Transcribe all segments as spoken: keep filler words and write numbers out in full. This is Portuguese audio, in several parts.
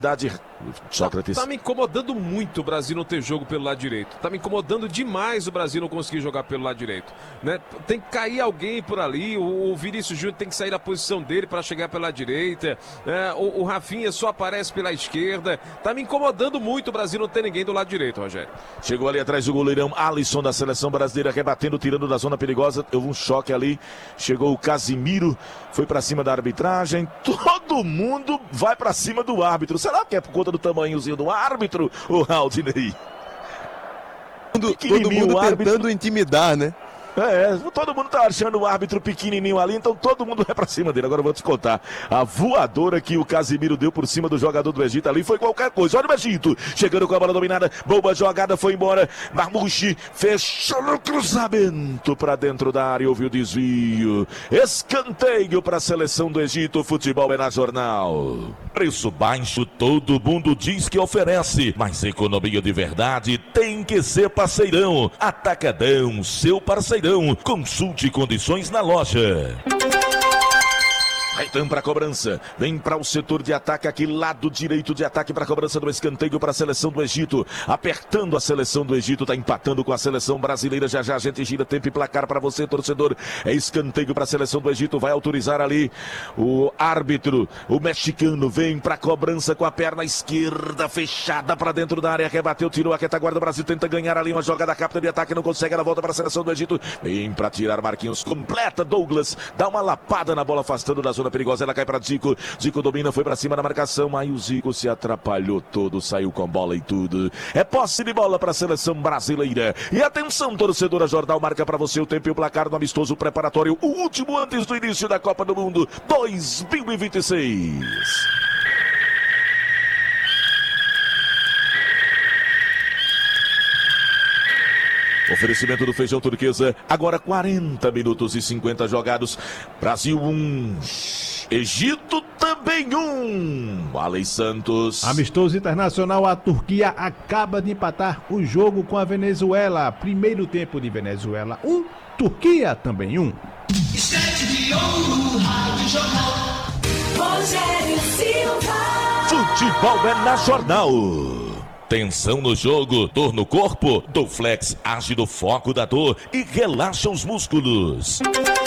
Sócrates. Tá, tá me incomodando muito o Brasil não ter jogo pelo lado direito. Tá me incomodando demais o Brasil não conseguir jogar pelo lado direito, né? Tem que cair alguém por ali. O, o Vinícius Júnior tem que sair da posição dele para chegar pela direita. É, o, o Rafinha só aparece pela esquerda. Tá me incomodando muito o Brasil não ter ninguém do lado direito, Rogério. Chegou ali atrás do goleirão Alisson da seleção brasileira, rebatendo, tirando da zona perigosa. Houve um choque ali. Chegou o Casimiro, foi para cima da arbitragem. Todo mundo vai para cima do árbitro. Será que é por conta do tamanhozinho do árbitro, o Aldinei? Todo, todo mundo tentando intimidar, né? É, todo mundo tá achando o árbitro pequenininho ali, então todo mundo vai pra cima dele. Agora eu vou te contar, a voadora que o Casimiro deu por cima do jogador do Egito ali foi qualquer coisa. Olha o Egito, chegando com a bola dominada, boa jogada, foi embora. Marmouche fechou no cruzamento pra dentro da área, houve o desvio. Escanteio pra seleção do Egito, futebol é na Jornal. Preço baixo, todo mundo diz que oferece, mas economia de verdade tem que ser parceirão. Atacadão, seu parceirão. Consulte condições na loja. Raitan para cobrança, vem para o setor de ataque aqui, lado direito de ataque para cobrança do escanteio para a seleção do Egito, apertando a seleção do Egito, tá empatando com a seleção brasileira. Já já a gente gira tempo e placar para você, torcedor. É escanteio para a seleção do Egito, vai autorizar ali o árbitro, o mexicano, vem para cobrança com a perna esquerda fechada para dentro da área, rebateu, tirou a retaguarda. O Brasil tenta ganhar ali uma jogada rápida de ataque, não consegue, ela volta para a seleção do Egito, vem para tirar Marquinhos, completa Douglas, dá uma lapada na bola, afastando da zona perigosa, ela cai para Zico, Zico domina, foi para cima da marcação, aí o Zico se atrapalhou todo, saiu com bola e tudo. É posse de bola para a seleção brasileira. E atenção, torcedora, Jornal marca para você o tempo e o placar no amistoso preparatório, o último antes do início da Copa do Mundo dois mil e vinte e seis. Oferecimento do Feijão Turquesa, agora quarenta minutos e cinquenta jogados. Brasil um, Egito também um. Alex Santos. Amistoso internacional, a Turquia acaba de empatar o jogo com a Venezuela. Primeiro tempo de Venezuela um, Turquia também um. Futebol é na Jornal. Tensão no jogo, dor no corpo, Doflex age no foco da dor e relaxa os músculos.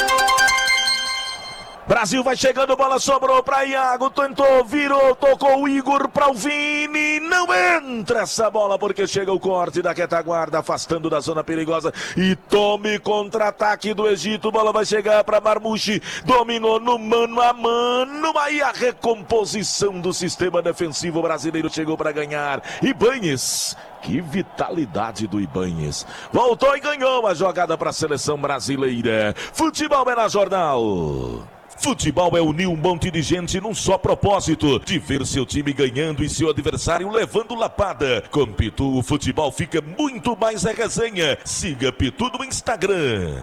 Brasil vai chegando, bola sobrou para Iago, tentou, virou, tocou o Igor para o Vini, não entra essa bola porque chega o corte da retaguarda, afastando da zona perigosa e tome contra-ataque do Egito, bola vai chegar para Marmouche, dominou no mano a mano, aí a recomposição do sistema defensivo brasileiro chegou para ganhar. Ibañez, que vitalidade do Ibañez, voltou e ganhou a jogada para a seleção brasileira. Futebol é na Jornal. Futebol é unir um monte de gente num só propósito, de ver seu time ganhando e seu adversário levando lapada. Com Pitu, o futebol fica muito mais a resenha. Siga Pitu no Instagram.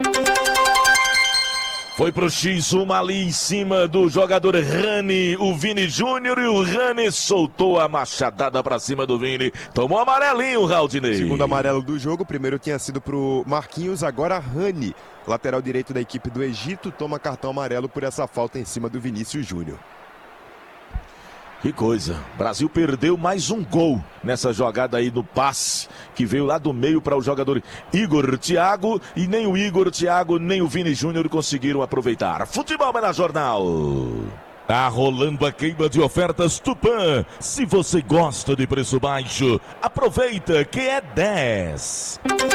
Foi pro X um ali em cima do jogador Rani, o Vini Júnior, e o Rani soltou a machadada pra cima do Vini. Tomou amarelinho, Raudinei. Segundo amarelo do jogo, primeiro tinha sido pro Marquinhos, agora Rani, lateral direito da equipe do Egito, toma cartão amarelo por essa falta em cima do Vinícius Júnior. Que coisa, Brasil perdeu mais um gol nessa jogada aí do passe, que veio lá do meio para o jogador Igor Thiago, e nem o Igor Thiago, nem o Vini Júnior conseguiram aproveitar. Futebol é na Jornal. Tá rolando a queima de ofertas Tupã. Se você gosta de preço baixo, aproveita que é dez.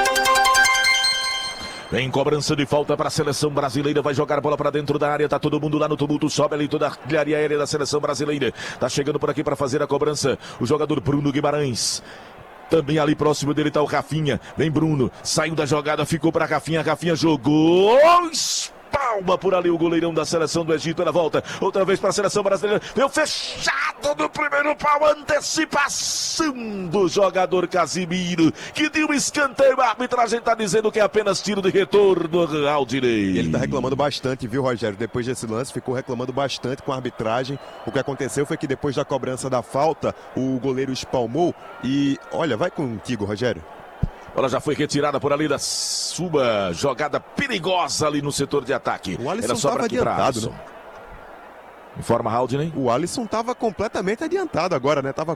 Vem cobrança de falta para a seleção brasileira, vai jogar bola para dentro da área, tá todo mundo lá no tumulto, sobe ali toda a artilharia aérea da seleção brasileira, tá chegando por aqui para fazer a cobrança, o jogador Bruno Guimarães. Também ali próximo dele tá o Rafinha, vem Bruno, saiu da jogada, ficou para Rafinha, Rafinha jogou, palma por ali o goleirão da seleção do Egito, ela volta, outra vez para a seleção brasileira, deu fechado no primeiro pau, antecipação do jogador Casimiro, que deu um escanteio, a arbitragem tá dizendo que é apenas tiro de retorno, Aldinei. Ele tá reclamando bastante, viu, Rogério, depois desse lance, ficou reclamando bastante com a arbitragem. O que aconteceu foi que depois da cobrança da falta, o goleiro espalmou e, olha, vai contigo, Rogério. Ela já foi retirada por ali da sua jogada perigosa ali no setor de ataque. O Alisson Era só estava adiantado, né? Informa Haldney. O Alisson estava completamente adiantado agora, né? Tava